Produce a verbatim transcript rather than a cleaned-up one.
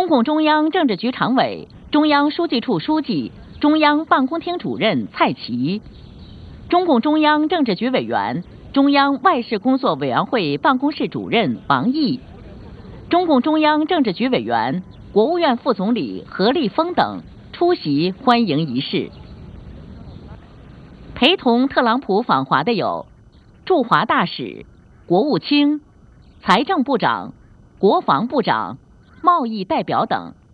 中共中央政治局常委、中央书记处书记、中央办公厅主任蔡奇，中共中央政治局委员、中央外事工作委员会办公室主任王毅，中共中央政治局委员、国务院副总理何立峰等出席欢迎仪式。陪同特朗普访华的有驻华大使、国务卿、财政部长、国防部长、贸易代表等。